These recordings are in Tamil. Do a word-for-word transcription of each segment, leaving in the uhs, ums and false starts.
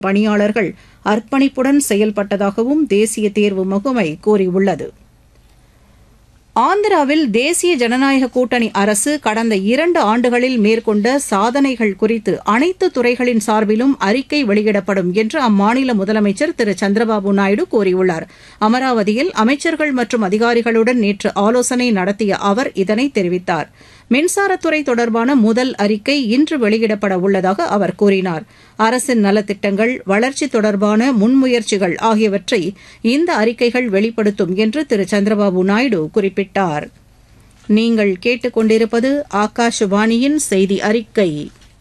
பணியாளர்கள் அர்ப்பணிப்புடன் செயல்பட்டதாகவும் தேசிய தேர்வு முகமை கூறியுள்ளது. ஆந்திராவில் தேசிய ஜனநாயக கூட்டணி அரசு கடந்த இரண்டு ஆண்டுகளில் மேற்கொண்ட சாதனைகள் குறித்து அனைத்து துறைகளின் சார்பிலும் அறிக்கை வெளியிடப்படும் என்று அம்மாநில முதலமைச்சர் திரு சந்திரபாபு நாயுடு கூறியுள்ளார். அமராவதியில் அமைச்சர்கள் மற்றும் அதிகாரிகளுடன் நேற்று ஆலோசனை நடத்திய அவர் இதனை தெரிவித்தார். மின்சாரத்துறை தொடர்பான முதல் அறிக்கை இன்று வெளியிடப்பட உள்ளதாக அவர் கூறினார். அரசின் நலத்திட்டங்கள், வளர்ச்சி தொடர்பான முன்முயற்சிகள் ஆகியவற்றை இந்த அறிக்கைகள் வெளிப்படுத்தும் என்று திரு சந்திரபாபு நாயுடு குறிப்பிட்டார். நீங்கள் கேட்டுக்கொண்டிருப்பது ஆகாஷவாணியின் செய்தி அறிக்கை.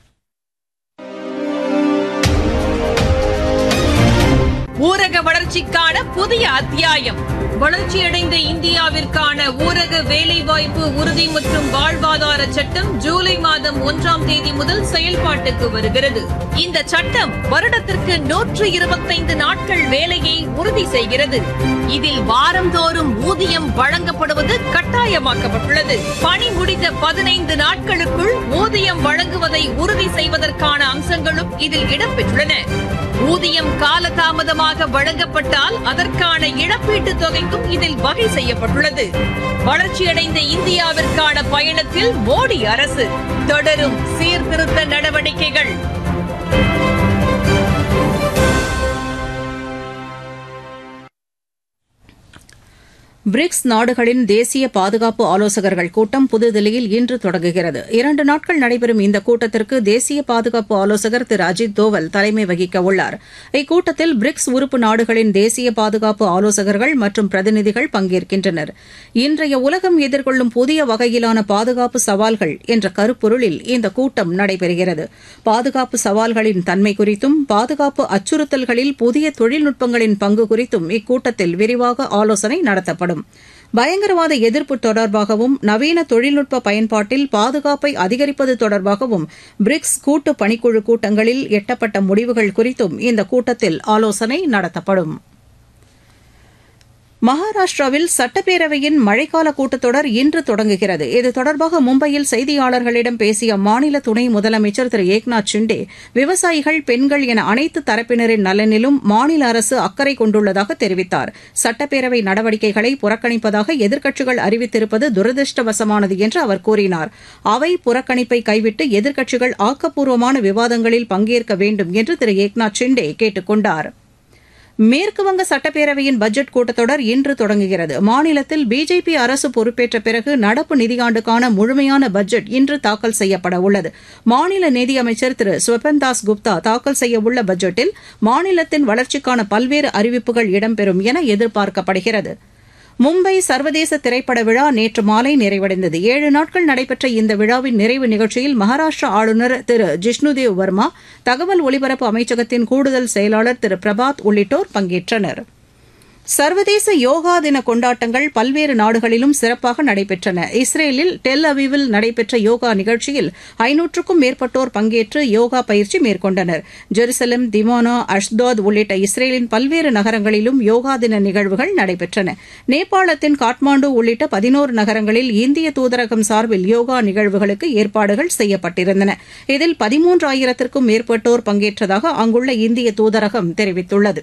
ஊரக வளர்ச்சிக்கான புதிய அத்தியாயம். வளர்ச்சியடைந்த இந்தியாவிற்கான ஊரக வேலைவாய்ப்பு உறுதி மற்றும் வாழ்வாதார சட்டம் ஜூலை மாதம் ஒன்றாம் தேதி முதல் செயல்பாட்டுக்கு வருகிறது. இந்த சட்டம் வருடத்திற்கு நூற்று இருபத்தைந்து நாட்கள் வேலையை உறுதி செய்கிறது. இதில் வாரந்தோறும் ஊதியம் வழங்கப்படுவது கட்டாயமாக்கப்பட்டுள்ளது. பணி முடிந்த பதினைந்து நாட்களுக்குள் ஊதியம் வழங்குவதை உறுதி செய்வதற்கான அம்சங்களும் இதில் இடம்பெற்றுள்ளன. ஊதியம் காலதாமதமாக வழங்கப்பட்டால் அதற்கான இழப்பீட்டுத் தொகைக்கும் இதில் வகை செய்யப்பட்டுள்ளது. வளர்ச்சியடைந்த இந்தியாவிற்கான பயணத்தில் மோடி அரசு தொடரும் சீர்திருத்த நடவடிக்கைகள். பிரிக்ஸ் நாடுகளின் தேசிய பாதுகாப்பு ஆலோசகர்கள் கூட்டம் புதுதில்லியில் இன்று தொடங்குகிறது. இரண்டு நாட்கள் நடைபெறும் இந்த கூட்டத்திற்கு தேசிய பாதுகாப்பு ஆலோசகர் திரு அஜித் தோவல் தலைமை வகிக்க உள்ளார். இக்கூட்டத்தில் பிரிக்ஸ் உறுப்பு நாடுகளின் தேசிய பாதுகாப்பு ஆலோசகர்கள் மற்றும் பிரதிநிதிகள் பங்கேற்கின்றனர். இன்றைய உலகம் எதிர்கொள்ளும் புதிய வகையிலான பாதுகாப்பு சவால்கள் என்ற கருப்பொருளில் இந்த கூட்டம் நடைபெறுகிறது. பாதுகாப்பு சவால்களின் தன்மை குறித்தும் பாதுகாப்பு அச்சுறுத்தல்களில் புதிய தொழில்நுட்பங்களின் பங்கு குறித்தும் இக்கூட்டத்தில் விரிவாக ஆலோசனை நடத்தப்படும். பயங்கரவாத எதிர்ப்பு தொடர்பாகவும் நவீன தொழில்நுட்ப பயன்பாட்டில் பாதுகாப்பை அதிகரிப்பது தொடர்பாகவும் பிரிக்ஸ் கூட்டு பணிக்குழு கூட்டங்களில் எட்டப்பட்ட முடிவுகள் குறித்தும் இந்த கூட்டத்தில் ஆலோசனை நடத்தப்படும். மகாராஷ்டிராவில் சட்டப்பேரவையின் மழைக்கால கூட்டத்தொடர் இன்று தொடங்குகிறது. இது தொடர்பாக மும்பையில் செய்தியாளர்களிடம் பேசிய அம்மாநில துணை முதலமைச்சர் திரு ஏக்நாத் ஷிண்டே, விவசாயிகள், பெண்கள் என அனைத்து தரப்பினரின் நலனிலும் மாநில அரசு அக்கறை கொண்டுள்ளதாக தெரிவித்தார். சட்டப்பேரவை நடவடிக்கைகளை புறக்கணிப்பதாக எதிர்க்கட்சிகள் அறிவித்திருப்பது துரதிருஷ்டவசமானது என்று அவர் கூறினார். அவை புறக்கணிப்பை கைவிட்டு எதிர்க்கட்சிகள் ஆக்கப்பூர்வமான விவாதங்களில் பங்கேற்க வேண்டும் என்று திரு ஏக்நாத் ஷிண்டே கேட்டுக் கொண்டார். மேற்குவங்க சட்டப்பேரவையின் பட்ஜெட் கூட்டத்தொடர் இன்று தொடங்குகிறது. மாநிலத்தில் பிஜேபி அரசு பொறுப்பேற்ற பிறகு நடப்பு நிதியாண்டுக்கான முழுமையான பட்ஜெட் இன்று தாக்கல் செய்யப்பட உள்ளது. மாநில நிதியமைச்சர் திரு ஸ்வபன் தாஸ் குப்தா தாக்கல் செய்யவுள்ள பட்ஜெட்டில் மாநிலத்தின் வளர்ச்சிக்கான பல்வேறு அறிவிப்புகள் இடம்பெறும் என எதிர்பார்க்கப்படுகிறது. மும்பை சர்வதேச திரைப்பட விழா நேற்று மாலை நிறைவடைந்தது. ஏழு நாட்கள் நடைபெற்ற இந்த விழாவின் நிறைவு நிகழ்ச்சியில் மகாராஷ்டிரா ஆளுநர் திரு ஜிஷ்ணுதேவ் வர்மா, தகவல் ஒலிபரப்பு அமைச்சகத்தின் கூடுதல் செயலாளர் திரு பிரபாத் உள்ளிட்டோர் பங்கேற்றனர். சர்வதேச யோகா தின கொண்டாட்டங்கள் பல்வேறு நாடுகளிலும் சிறப்பாக நடைபெற்றன. இஸ்ரேலில் டெல் அவீவில் நடைபெற்ற யோகா நிகழ்ச்சியில் ஐநூற்றுக்கும் மேற்பட்டோர் பங்கேற்று யோகா பயிற்சி மேற்கொண்டனர். ஜெருசலம், திமானா, அஷ்தாத் உள்ளிட்ட இஸ்ரேலின் பல்வேறு நகரங்களிலும் யோகா தின நிகழ்வுகள் நடைபெற்றன. நேபாளத்தின் காட்மாண்டு உள்ளிட்ட பதினோரு நகரங்களில் இந்திய தூதரகம் சார்பில் யோகா நிகழ்வுகளுக்கு ஏற்பாடுகள் செய்யப்பட்டிருந்தன. இதில் பதிமூன்றாயிரத்திற்கும் மேற்பட்டோர் பங்கேற்றதாக அங்குள்ள இந்திய தூதரகம் தெரிவித்துள்ளது.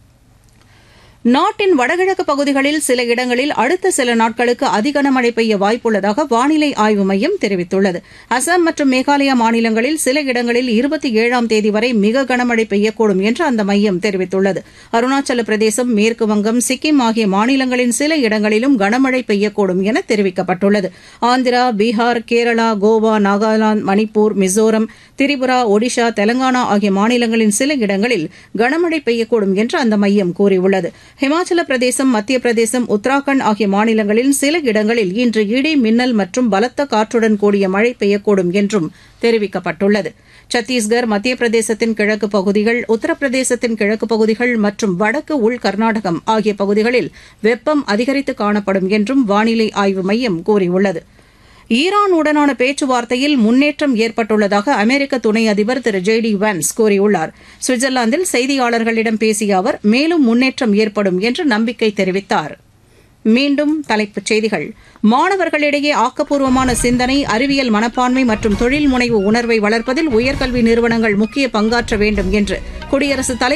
நாட்டின் வடகிழக்கு பகுதிகளில் சில இடங்களில் அடுத்த சில நாட்களுக்கு அதிகனமழை பெய்ய வாய்ப்புள்ளதாக வானிலை ஆய்வு மையம் தெரிவித்துள்ளது. அசாம் மற்றும் மேகாலயா மாநிலங்களில் சில இடங்களில் இருபத்தி ஏழாம் தேதி வரை மிக கனமழை பெய்யக்கூடும் என்று அந்த மையம் தெரிவித்துள்ளது. அருணாச்சல பிரதேசம், மேற்குவங்கம், சிக்கிம் ஆகிய மாநிலங்களின் சில இடங்களிலும் கனமழை பெய்யக்கூடும் என தெரிவிக்கப்பட்டுள்ளது. ஆந்திரா, பீகார், கேரளா, கோவா, நாகாலாந்து, மணிப்பூர், மிசோரம், திரிபுரா, ஒடிஷா, தெலங்கானா ஆகிய மாநிலங்களின் சில இடங்களில் கனமழை பெய்யக்கூடும் என்று அந்த மையம் கூறியுள்ளது. ஹிமாச்சல பிரதேசம், மத்திய பிரதேசம், உத்தராகண்ட் ஆகிய மாநிலங்களில் சில இடங்களில் இன்று இடி, மின்னல் மற்றும் பலத்த காற்றுடன் கூடிய மழை பெய்யக்கூடும் என்றும் தெரிவிக்கப்பட்டுள்ளது. சத்தீஸ்கர், மத்திய பிரதேசத்தின் கிழக்கு பகுதிகள், உத்தரப்பிரதேசத்தின் கிழக்கு பகுதிகள் மற்றும் வடக்கு உள் கர்நாடகம் ஆகிய பகுதிகளில் வெப்பம் அதிகரித்து காணப்படும் என்றும் வானிலை ஆய்வு மையம் கூறியுள்ளது. ஈரானுடனான பேச்சுவார்த்தையில் முன்னேற்றம் ஏற்பட்டுள்ளதாக அமெரிக்க துணை அதிபர் திரு ஜே டி வான்ஸ் கூறியுள்ளார். சுவிட்சர்லாந்தில் செய்தியாளர்களிடம் பேசிய அவர் மேலும் முன்னேற்றம் ஏற்படும் என்று நம்பிக்கை தெரிவித்தார். மீண்டும் தலைப்புச் செய்திகள். மாணவர்களிடையே ஆக்கப்பூர்வமான சிந்தனை, அறிவியல் மனப்பான்மை மற்றும் தொழில் முனைவு உணர்வை வளர்ப்பதில் உயர்கல்வி நிறுவனங்கள் முக்கிய பங்காற்ற வேண்டும் என்று குடியரசுத் தலைவர்